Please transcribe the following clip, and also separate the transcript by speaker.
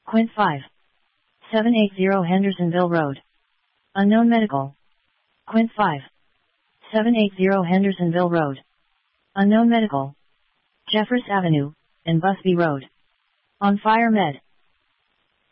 Speaker 1: Quint 5. 780 Hendersonville Road. Unknown medical. Quint 5. 780 Hendersonville Road. Unknown medical. Jeffress Avenue, and Busby Road. On Fire Med.